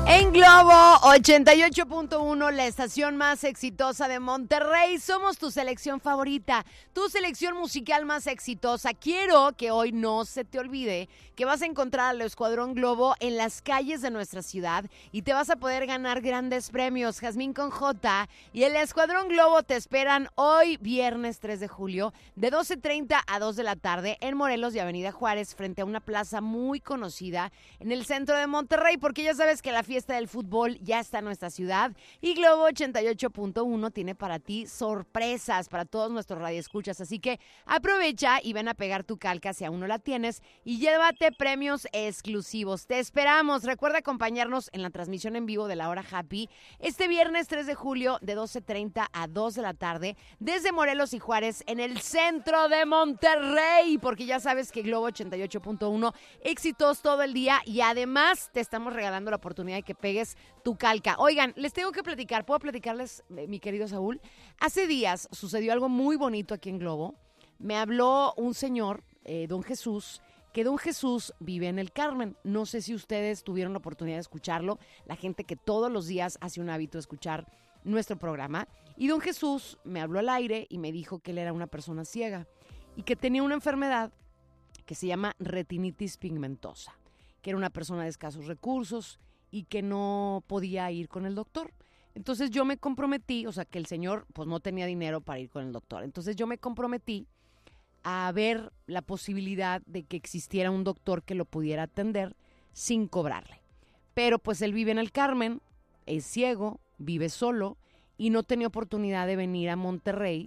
En Globo 88.1, la estación más exitosa de Monterrey, somos tu selección favorita, tu selección musical más exitosa. Quiero que hoy no se te olvide que vas a encontrar al Escuadrón Globo en las calles de nuestra ciudad y te vas a poder ganar grandes premios. Jazmín con J y el Escuadrón Globo te esperan hoy, viernes 3 de julio, de 12:30 a 2 de la tarde en Morelos y Avenida Juárez, frente a una plaza muy conocida en el centro de Monterrey, porque ya sabes que la fiesta del fútbol ya está en nuestra ciudad y Globo 88.1 tiene para ti sorpresas para todos nuestros radioescuchas, así que aprovecha y ven a pegar tu calca si aún no la tienes y llévate premios exclusivos. Te esperamos. Recuerda acompañarnos en la transmisión en vivo de la hora Happy este viernes 3 de julio de 12:30 a 2 de la tarde desde Morelos y Juárez en el centro de Monterrey, porque ya sabes que Globo 88.1 éxitos todo el día y además te estamos regalando la oportunidad de que pegues tu calca. Oigan, les tengo que platicar. ¿Puedo platicarles, mi querido Saúl? Hace días sucedió algo muy bonito aquí en Globo. Me habló un señor, don Jesús, que don Jesús vive en el Carmen. No sé si ustedes tuvieron la oportunidad de escucharlo, la gente que todos los días hace un hábito de escuchar nuestro programa. Y don Jesús me habló al aire y me dijo que él era una persona ciega y que tenía una enfermedad que se llama retinitis pigmentosa, que era una persona de escasos recursos y que no podía ir con el doctor. Entonces yo me comprometí, o sea que el señor pues no tenía dinero para ir con el doctor. Entonces yo me comprometí a ver la posibilidad de que existiera un doctor que lo pudiera atender sin cobrarle. Pero pues él vive en el Carmen, es ciego, vive solo y no tenía oportunidad de venir a Monterrey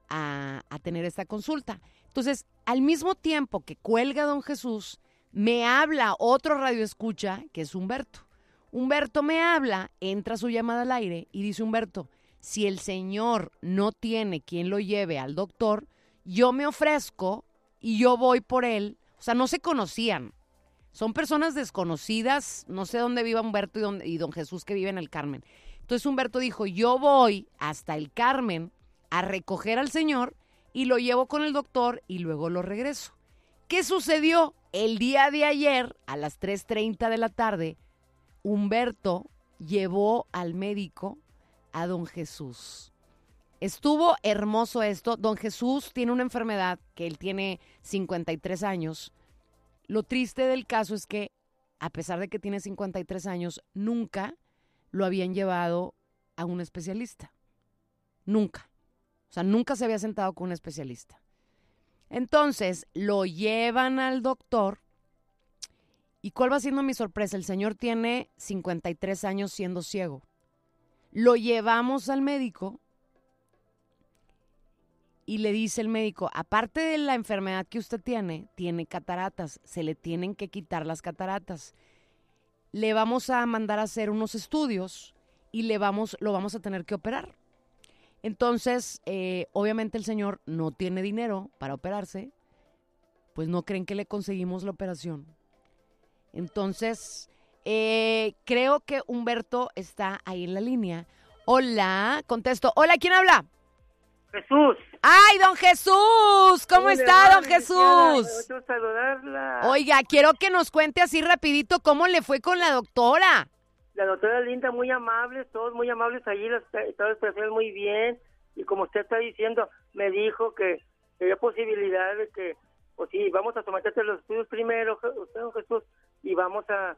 a tener esta consulta. Entonces, al mismo tiempo que cuelga don Jesús, me habla otro radioescucha que es Humberto. Humberto me habla, entra su llamada al aire y dice Humberto, si el señor no tiene quien lo lleve al doctor, yo me ofrezco y yo voy por él. O sea, no se conocían. Son personas desconocidas, no sé dónde viva Humberto y don Jesús que vive en el Carmen. Entonces Humberto dijo, yo voy hasta el Carmen a recoger al señor y lo llevo con el doctor y luego lo regreso. ¿Qué sucedió? El día de ayer, a las 3:30 de la tarde, Humberto llevó al médico a don Jesús. Estuvo hermoso esto. Don Jesús tiene una enfermedad que él tiene 53 años. Lo triste del caso es que, a pesar de que tiene 53 años, nunca lo habían llevado a un especialista. Nunca. O sea, nunca se había sentado con un especialista. Entonces, lo llevan al doctor. ¿Y cuál va siendo mi sorpresa? El señor tiene 53 años siendo ciego. Lo llevamos al médico y le dice el médico, aparte de la enfermedad que usted tiene cataratas, se le tienen que quitar las cataratas. Le vamos a mandar a hacer unos estudios y lo vamos a tener que operar. Entonces, obviamente el señor no tiene dinero para operarse, pues no creen que le conseguimos la operación. Entonces, creo que Humberto está ahí en la línea. Hola, contesto. Hola, ¿quién habla? Jesús. ¡Ay, don Jesús! ¿Cómo está, don Jesús? Me gusta saludarla. Oiga, quiero que nos cuente así rapidito cómo le fue con la doctora. La doctora Linda, muy amable, todos muy amables allí, todas las personas muy bien. Y como usted está diciendo, me dijo que había posibilidad de que, pues sí, vamos a someterte a los estudios primero, usted, don Jesús, y vamos a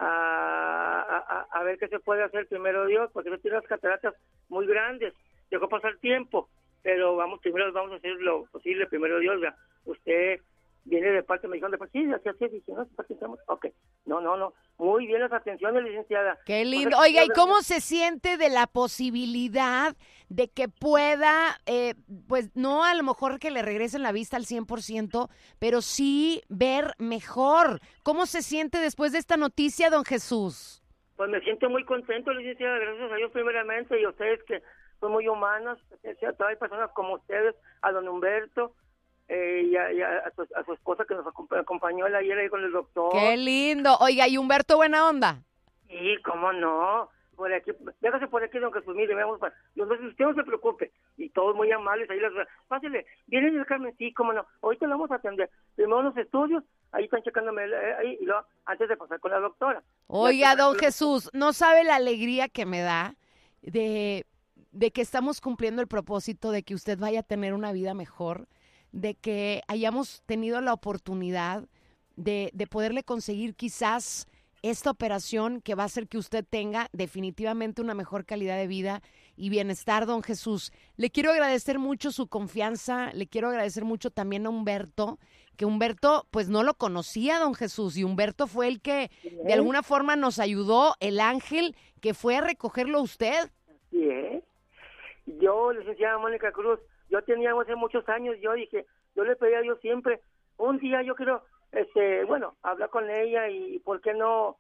ver qué se puede hacer primero Dios, porque usted tiene las cataratas muy grandes. Dejó pasar tiempo, pero primero vamos a hacer lo posible primero Dios. ¿Verdad? Usted viene de parte, me dijeron, de parte, sí, así, dije, no, ok, no, muy bien las atenciones, licenciada. Qué lindo. Oiga, ¿y cómo se siente de la posibilidad de que pueda, pues no a lo mejor que le regresen la vista al 100%, pero sí ver mejor? ¿Cómo se siente después de esta noticia, don Jesús? Pues me siento muy contento, licenciada, gracias a Dios primeramente, y a ustedes que son muy humanos, hay personas como ustedes, a don Humberto, y a su esposa que nos acompañó ayer ahí con el doctor. ¡Qué lindo! Oiga, ¿y Humberto buena onda? Sí, cómo no. Por aquí, déjase por aquí, don Jesús, mire, veamos. Usted no se preocupe. Y todos muy amables, ahí pásele, viene el Carmen, sí, cómo no. Ahorita lo vamos a atender. Primero los estudios, ahí están checándome, ahí, y luego, antes de pasar con la doctora. Oiga, don Jesús, no sabe la alegría que me da de que estamos cumpliendo el propósito de que usted vaya a tener una vida mejor, de que hayamos tenido la oportunidad de poderle conseguir quizás esta operación que va a hacer que usted tenga definitivamente una mejor calidad de vida y bienestar, don Jesús. Le quiero agradecer mucho su confianza, le quiero agradecer mucho también a Humberto, que Humberto pues no lo conocía, don Jesús, y Humberto fue el que de alguna forma nos ayudó, el ángel que fue a recogerlo a usted. Así es. Yo, licenciada Mónica Cruz, yo tenía hace muchos años, yo dije, yo le pedí a Dios siempre, un día yo quiero, hablar con ella y por qué no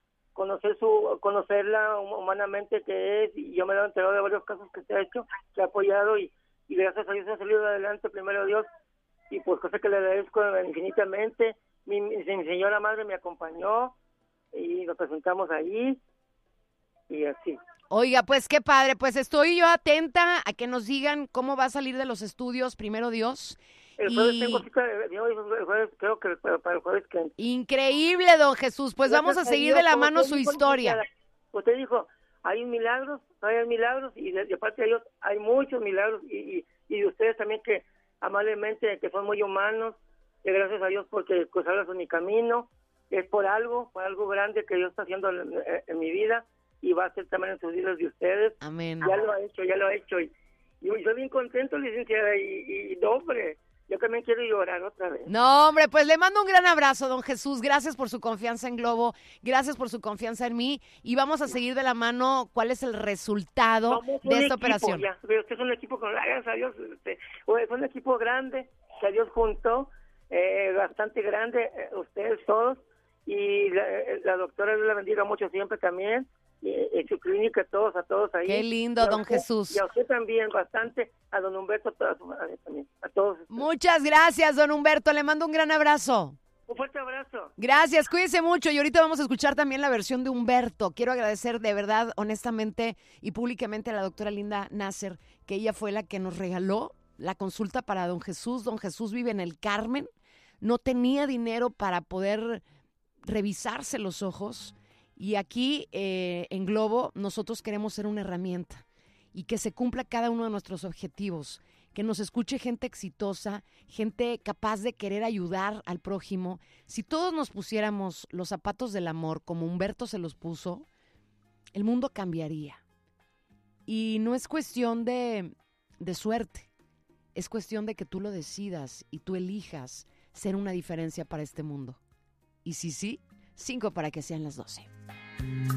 conocerla humanamente que es, y yo me he enterado de varios casos que se ha hecho, que ha apoyado y gracias a Dios ha salido adelante, primero Dios, y pues cosa que le agradezco infinitamente. Mi señora madre me acompañó y nos presentamos ahí y así. Oiga, pues qué padre, pues estoy yo atenta a que nos digan cómo va a salir de los estudios, primero Dios. El jueves tengo cita, el jueves, creo que para el jueves que... Increíble, don Jesús, pues vamos a seguir de la mano su historia. Usted dijo, hay milagros, y de parte de Dios hay muchos milagros, y de ustedes también que amablemente, que son muy humanos, que gracias a Dios porque cruzaron mi camino, es por algo grande que Dios está haciendo en mi vida, y va a ser también en sus vidas de ustedes. Amén. Ya lo ha hecho, y estoy bien contento, licenciada, y hombre, yo también quiero llorar otra vez. No, hombre, pues le mando un gran abrazo, don Jesús. Gracias por su confianza en Globo, gracias por su confianza en mí, y vamos a seguir de la mano cuál es el resultado de esta operación. Ya, usted es un equipo con gracias a Dios, es un equipo grande que Dios juntó, bastante grande, ustedes todos, y la doctora Dios la bendiga mucho siempre también. En su clínica, a todos ahí. Qué lindo, don Jesús. Y a usted también, bastante, a don Humberto, también, a todos. Muchas gracias, don Humberto, le mando un gran abrazo. Un fuerte abrazo. Gracias, cuídense mucho, y ahorita vamos a escuchar también la versión de Humberto. Quiero agradecer de verdad, honestamente y públicamente a la doctora Linda Nasser, que ella fue la que nos regaló la consulta para don Jesús. Don Jesús vive en el Carmen, no tenía dinero para poder revisarse los ojos. Y aquí en Globo nosotros queremos ser una herramienta y que se cumpla cada uno de nuestros objetivos, que nos escuche gente exitosa, gente capaz de querer ayudar al prójimo. Si todos nos pusiéramos los zapatos del amor como Humberto se los puso, el mundo cambiaría. Y no es cuestión de suerte, es cuestión de que tú lo decidas y tú elijas ser una diferencia para este mundo. Y sí, 5 para que sean las 12.